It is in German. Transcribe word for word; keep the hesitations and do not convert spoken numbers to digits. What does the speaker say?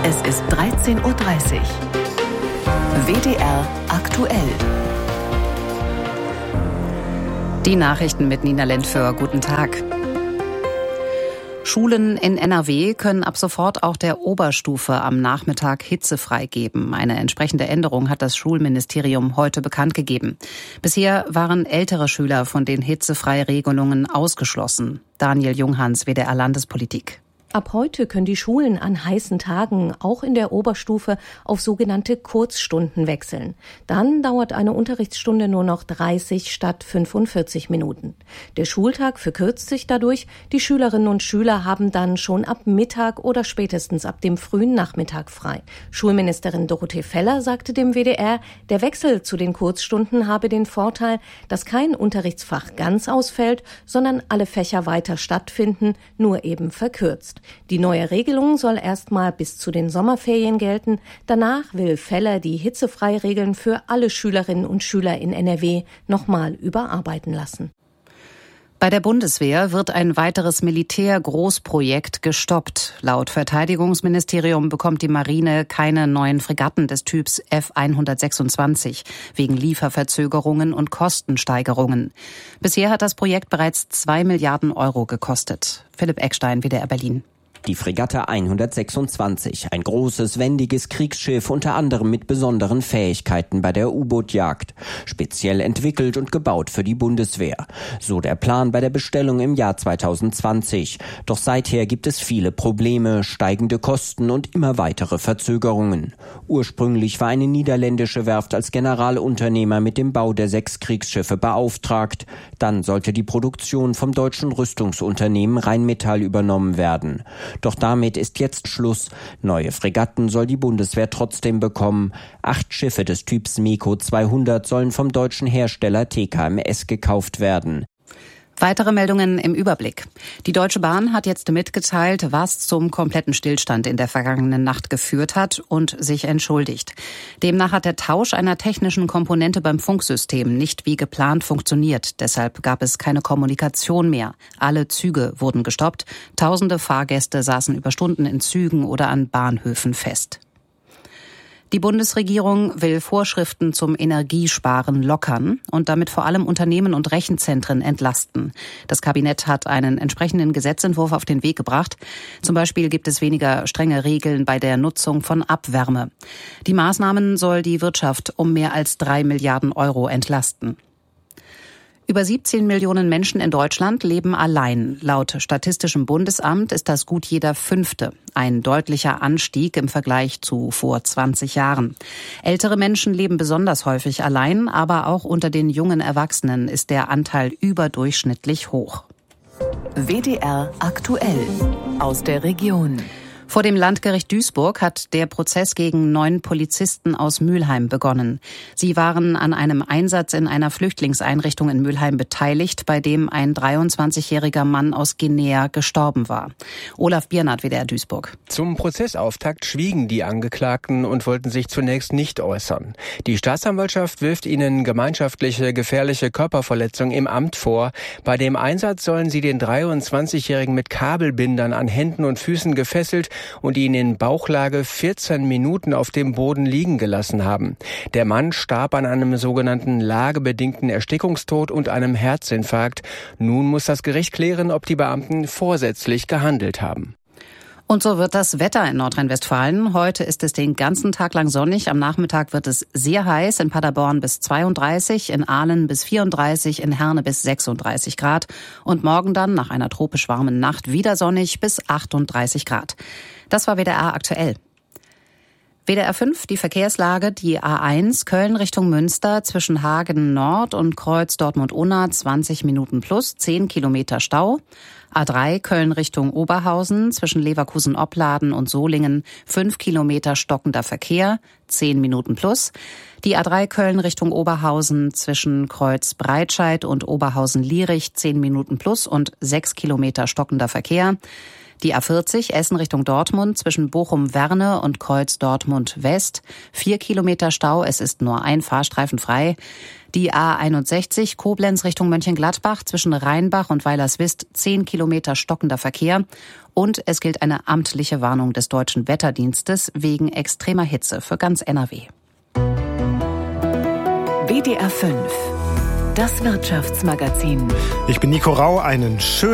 Es ist dreizehn Uhr dreißig. W D R aktuell. Die Nachrichten mit Nina Lentföhr. Guten Tag. Schulen in N R W können ab sofort auch der Oberstufe am Nachmittag hitzefrei geben. Eine entsprechende Änderung hat das Schulministerium heute bekannt gegeben. Bisher waren ältere Schüler von den Hitzefrei-Regelungen ausgeschlossen. Daniel Junghans, W D R Landespolitik. Ab heute können die Schulen an heißen Tagen auch in der Oberstufe auf sogenannte Kurzstunden wechseln. Dann dauert eine Unterrichtsstunde nur noch dreißig statt fünfundvierzig Minuten. Der Schultag verkürzt sich dadurch. Die Schülerinnen und Schüler haben dann schon ab Mittag oder spätestens ab dem frühen Nachmittag frei. Schulministerin Dorothee Feller sagte dem W D R, der Wechsel zu den Kurzstunden habe den Vorteil, dass kein Unterrichtsfach ganz ausfällt, sondern alle Fächer weiter stattfinden, nur eben verkürzt. Die neue Regelung soll erstmal bis zu den Sommerferien gelten. Danach will Feller die Hitzefreiregeln für alle Schülerinnen und Schüler in N R W nochmal überarbeiten lassen. Bei der Bundeswehr wird ein weiteres Militärgroßprojekt gestoppt. Laut Verteidigungsministerium bekommt die Marine keine neuen Fregatten des Typs F hundertsechsundzwanzig wegen Lieferverzögerungen und Kostensteigerungen. Bisher hat das Projekt bereits zwei Milliarden Euro gekostet. Philipp Eckstein, W D R Berlin. Die Fregatte hundertsechsundzwanzig, ein großes, wendiges Kriegsschiff, unter anderem mit besonderen Fähigkeiten bei der U-Boot-Jagd. Speziell entwickelt und gebaut für die Bundeswehr. So der Plan bei der Bestellung im Jahr zweitausendzwanzig. Doch seither gibt es viele Probleme, steigende Kosten und immer weitere Verzögerungen. Ursprünglich war eine niederländische Werft als Generalunternehmer mit dem Bau der sechs Kriegsschiffe beauftragt. Dann sollte die Produktion vom deutschen Rüstungsunternehmen Rheinmetall übernommen werden. Doch damit ist jetzt Schluss. Neue Fregatten soll die Bundeswehr trotzdem bekommen. Acht Schiffe des Typs MEKO zweihundert sollen vom deutschen Hersteller T K M S gekauft werden. Weitere Meldungen im Überblick. Die Deutsche Bahn hat jetzt mitgeteilt, was zum kompletten Stillstand in der vergangenen Nacht geführt hat und sich entschuldigt. Demnach hat der Tausch einer technischen Komponente beim Funksystem nicht wie geplant funktioniert. Deshalb gab es keine Kommunikation mehr. Alle Züge wurden gestoppt. Tausende Fahrgäste saßen über Stunden in Zügen oder an Bahnhöfen fest. Die Bundesregierung will Vorschriften zum Energiesparen lockern und damit vor allem Unternehmen und Rechenzentren entlasten. Das Kabinett hat einen entsprechenden Gesetzentwurf auf den Weg gebracht. Zum Beispiel gibt es weniger strenge Regeln bei der Nutzung von Abwärme. Die Maßnahmen soll die Wirtschaft um mehr als drei Milliarden Euro entlasten. Über siebzehn Millionen Menschen in Deutschland leben allein. Laut Statistischem Bundesamt ist das gut jeder Fünfte. Ein deutlicher Anstieg im Vergleich zu vor zwanzig Jahren. Ältere Menschen leben besonders häufig allein, aber auch unter den jungen Erwachsenen ist der Anteil überdurchschnittlich hoch. W D R aktuell aus der Region. Vor dem Landgericht Duisburg hat der Prozess gegen neun Polizisten aus Mülheim begonnen. Sie waren an einem Einsatz in einer Flüchtlingseinrichtung in Mülheim beteiligt, bei dem ein dreiundzwanzigjähriger Mann aus Guinea gestorben war. Olaf Biernat, W D R Duisburg. Zum Prozessauftakt schwiegen die Angeklagten und wollten sich zunächst nicht äußern. Die Staatsanwaltschaft wirft ihnen gemeinschaftliche gefährliche Körperverletzung im Amt vor. Bei dem Einsatz sollen sie den dreiundzwanzigjährigen mit Kabelbindern an Händen und Füßen gefesselt und ihn in Bauchlage vierzehn Minuten auf dem Boden liegen gelassen haben. Der Mann starb an einem sogenannten lagebedingten Erstickungstod und einem Herzinfarkt. Nun muss das Gericht klären, ob die Beamten vorsätzlich gehandelt haben. Und so wird das Wetter in Nordrhein-Westfalen. Heute ist es den ganzen Tag lang sonnig. Am Nachmittag wird es sehr heiß. In Paderborn bis zweiunddreißig, in Aalen bis vierunddreißig, in Herne bis sechsunddreißig Grad. Und morgen dann nach einer tropisch warmen Nacht wieder sonnig bis achtunddreißig Grad. Das war W D R aktuell. W D R fünf, die Verkehrslage, die A eins Köln Richtung Münster zwischen Hagen Nord und Kreuz Dortmund-Unna zwanzig Minuten plus, zehn Kilometer Stau. A drei Köln Richtung Oberhausen zwischen Leverkusen-Opladen und Solingen fünf Kilometer stockender Verkehr, zehn Minuten plus. Die A drei Köln Richtung Oberhausen zwischen Kreuz Breitscheid und Oberhausen-Lierich zehn Minuten plus und sechs Kilometer stockender Verkehr. Die A vierzig Essen Richtung Dortmund zwischen Bochum-Werne und Kreuz-Dortmund-West. Vier Kilometer Stau, es ist nur ein Fahrstreifen frei. Die A einundsechzig Koblenz Richtung Mönchengladbach zwischen Rheinbach und Weilerswist. Zehn Kilometer stockender Verkehr. Und es gilt eine amtliche Warnung des Deutschen Wetterdienstes wegen extremer Hitze für ganz N R W. W D R fünf, das Wirtschaftsmagazin. Ich bin Nico Rau, einen schönen